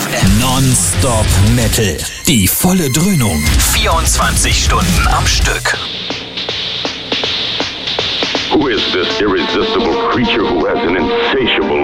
FM. Non-Stop Metal. Die volle Dröhnung. 24 Stunden am Stück. Who is this irresistible creature who has an insatiable